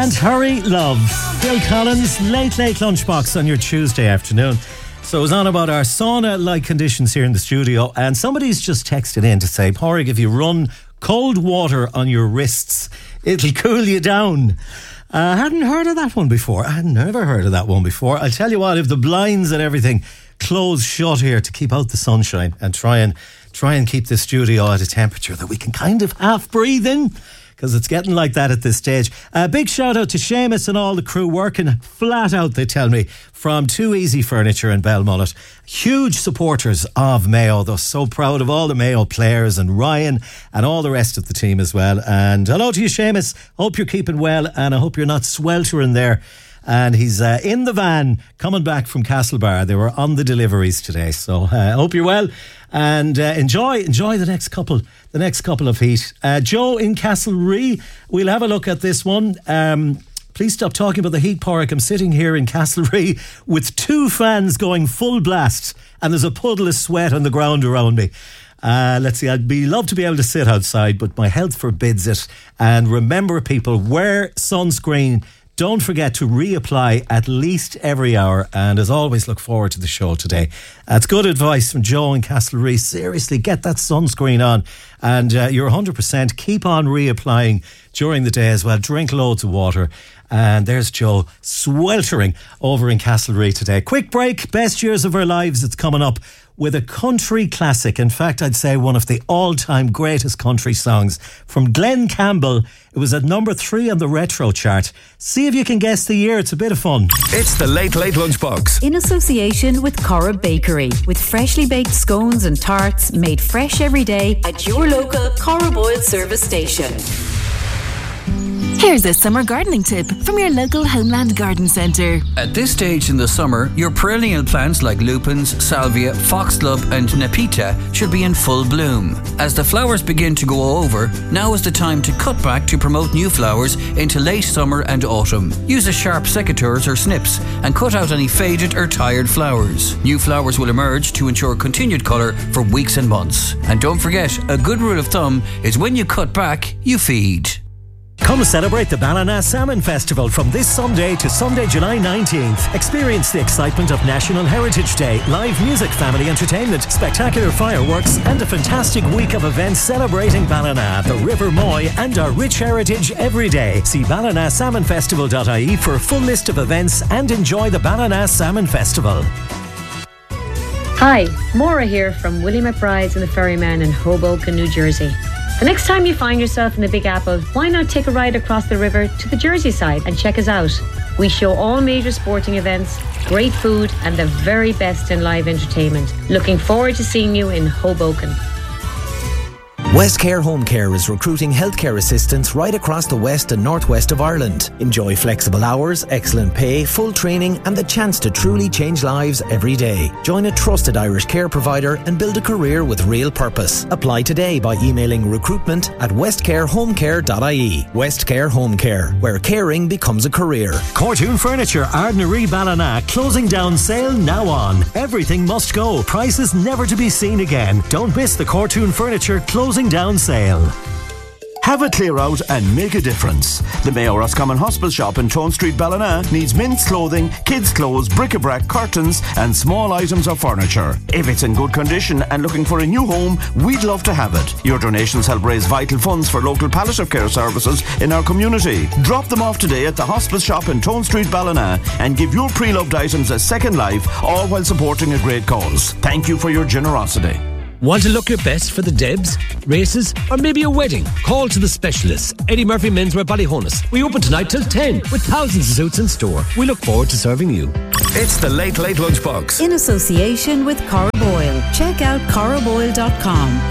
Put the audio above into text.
Can't Hurry Love. Bill Collins, Late Lunchbox on your Tuesday afternoon. So it was on about our sauna-like conditions here in the studio, and somebody's just texted in to say, Pádraig, if you run cold water on your wrists, it'll cool you down. I hadn't heard of that one before. I had never heard of that one before. I'll tell you what, if the blinds and everything close shut here to keep out the sunshine and try and keep the studio at a temperature that we can kind of half breathe in, because it's getting like that at this stage. A big shout out to Seamus and all the crew working flat out, they tell me, from Too Easy Furniture in Belmullet. Huge supporters of Mayo. They're so proud of all the Mayo players and Ryan and all the rest of the team as well. And hello to you, Seamus. Hope you're keeping well, and I hope you're not sweltering there. And he's in the van coming back from Castlebar. They were on the deliveries today, so I hope you're well and enjoy the next couple of heat. Joe in Castlerea, we'll have a look at this one. Please stop talking about the heat, Pádraig. I'm sitting here in Castlerea with 2 fans going full blast, and there's a puddle of sweat on the ground around me. Let's see, I'd love to be able to sit outside, but my health forbids it. And remember, people, wear sunscreen. Don't forget to reapply at least every hour. And as always, look forward to the show today. That's good advice from Joe in Castlerea. Seriously, get that sunscreen on. And you're 100%. Keep on reapplying during the day as well. Drink loads of water. And there's Joe sweltering over in Castlerea today. Quick break. Best years of our lives. It's coming up with a country classic. In fact, I'd say one of the all-time greatest country songs from Glenn Campbell. It was at number 3 on the retro chart. See if you can guess the year. It's a bit of fun. It's the Late Lunchbox. In association with Cora Bakery, with freshly baked scones and tarts made fresh every day at your local Cora Boyle service station. Here's a summer gardening tip from your local Homeland Garden Centre. At this stage in the summer, your perennial plants like lupins, salvia, foxglove and nepeta should be in full bloom. As the flowers begin to go over, now is the time to cut back to promote new flowers into late summer and autumn. Use a sharp secateurs or snips and cut out any faded or tired flowers. New flowers will emerge to ensure continued colour for weeks and months. And don't forget, a good rule of thumb is when you cut back, you feed. Come celebrate the Ballina Salmon Festival from this Sunday to Sunday, July 19th. Experience the excitement of National Heritage Day, live music, family entertainment, spectacular fireworks, and a fantastic week of events celebrating Ballina, the River Moy, and our rich heritage every day. See ballinasalmonfestival.ie for a full list of events and enjoy the Ballina Salmon Festival. Hi, Maura here from Willie McBride's and the Ferryman in Hoboken, New Jersey. The next time you find yourself in the Big Apple, why not take a ride across the river to the Jersey side and check us out? We show all major sporting events, great food, and the very best in live entertainment. Looking forward to seeing you in Hoboken. Westcare Home Care is recruiting healthcare assistants right across the west and northwest of Ireland. Enjoy flexible hours, excellent pay, full training and the chance to truly change lives every day. Join a trusted Irish care provider and build a career with real purpose. Apply today by emailing recruitment@westcarehomecare.ie. Westcare Home Care, where caring becomes a career. Cortoon Furniture, Ardnaree Ballina, closing down sale now on. Everything must go. Prices never to be seen again. Don't miss the Cortoon Furniture closing down sale. Have a clear out and make a difference. The Mayo Roscommon Hospital shop in Tone Street, Ballina needs men's clothing, kids' clothes, bric-a-brac, curtains and small items of furniture. If it's in good condition and looking for a new home, we'd love to have it. Your donations help raise vital funds for local palliative care services in our community. Drop them off today at the hospital shop in Tone Street, Ballina and give your pre-loved items a second life, all while supporting a great cause. Thank you for your generosity. Want to look your best for the Debs, races, or maybe a wedding? Call to the specialists. Eddie Murphy Menswear Ballyhonus. We open tonight till 10 with thousands of suits in store. We look forward to serving you. It's the Late Lunchbox. In association with Cora Boyle. Check out coraboyle.com